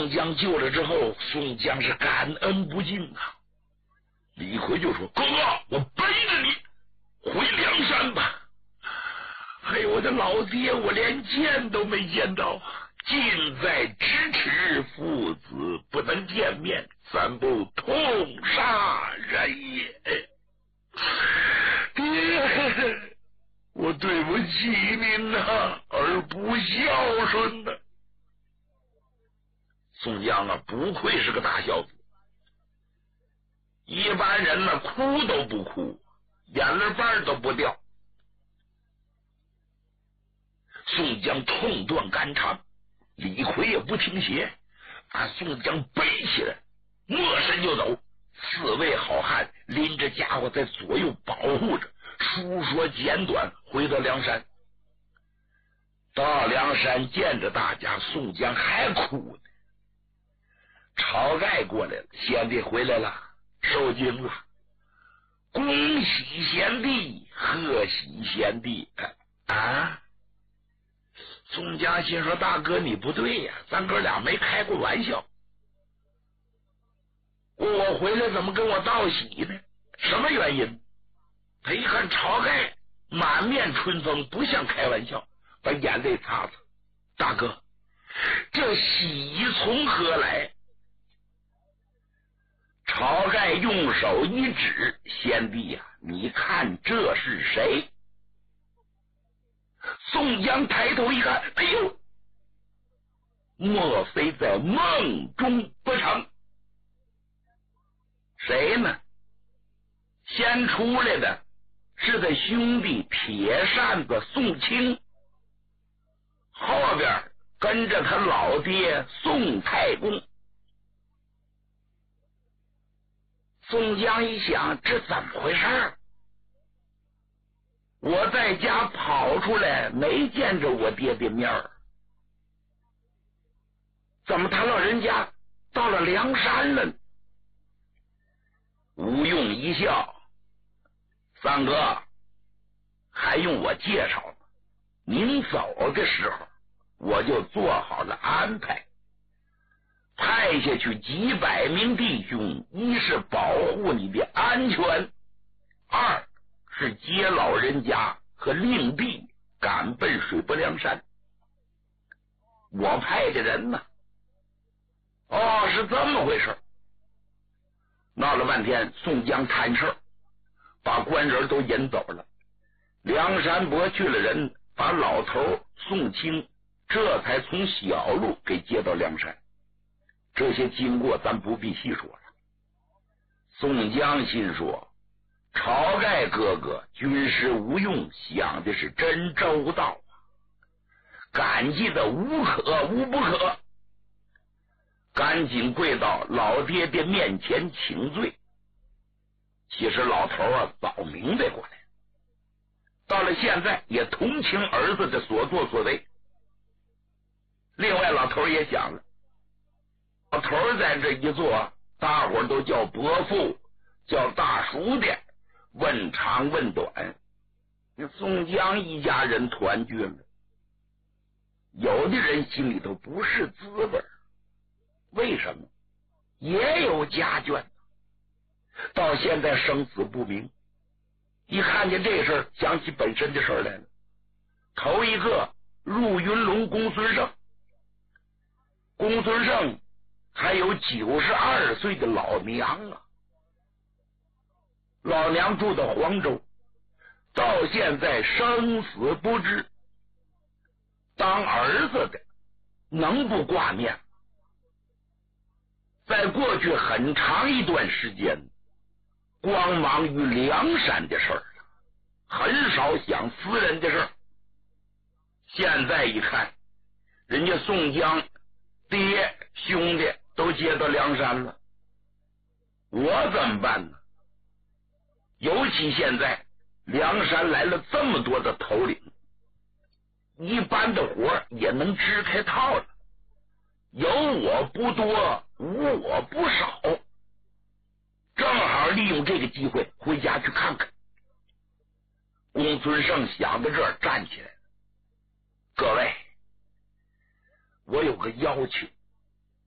宋江救了之后，宋江是感恩不尽啊。李逵就说：“哥哥，我背着你回梁山吧。哎呦，我的老爹，我连见都没见到，近在咫尺，父子不能见面，怎不痛杀人也？爹，我对不起您呐，而不孝顺呐。”宋江啊，不愧是个大孝子，一般人呢哭都不哭，眼泪瓣都不掉。宋江痛断肝肠，李逵也不停歇，把宋江背起来，没身就走。4位好汉拎着家伙在左右保护着，书说简短，回到梁山。到梁山见着大家，宋江还哭呢。晁盖过来了，贤弟回来了，受惊了，恭喜贤弟，贺喜贤弟啊！宋江心说：“大哥，你不对呀，咱哥俩没开过玩笑。我回来怎么跟我道喜呢？什么原因？”他一看晁盖满面春风，不像开玩笑，把眼泪擦擦：“大哥，这喜从何来？”晁盖用手一指：“贤弟呀，你看这是谁？”宋江抬头一看，哎呦，莫非在梦中不成？谁呢？先出来的是他兄弟铁扇子宋清，后边跟着他老爹宋太公。宋江一想，这怎么回事？我在家跑出来没见着我爹的面儿，怎么他老人家到了梁山了呢？吴用一笑：“三哥，还用我介绍吗？您走的时候我就做好了安排，派下去几百名弟兄，一是保护你的安全，二是接老人家和令弟赶奔水泊梁山。我派的人呢？哦，是这么回事。”闹了半天，宋江摊事儿，把官人都引走了。梁山伯去了人，把老头宋清这才从小路给接到梁山。这些经过咱不必细说了。宋江心说：晁盖哥哥军师吴用想的是真周到啊，感激的无可无不可，赶紧跪到老爹的面前请罪。其实老头啊早明白过来，到了现在也同情儿子的所作所为。另外老头也想了，老头在这一坐，大伙都叫伯父叫大叔的，问长问短，宋江一家人团聚了，有的人心里头不是滋味。为什么？也有家眷，到现在生死不明。一看见这事儿，想起本身的事儿来了。头一个入云龙公孙胜，公孙胜还有92岁的老娘啊，老娘住到黄州，到现在生死不知，当儿子的能不挂面？在过去很长一段时间，光忙于梁山的事儿，很少想私人的事儿。现在一看，人家宋江爹兄弟都接到梁山了，我怎么办呢？尤其现在梁山来了这么多的头领，一般的活也能支开套了，有我不多，无我不少，正好利用这个机会回家去看看。公孙胜想到这儿站起来，各位，我有个要求，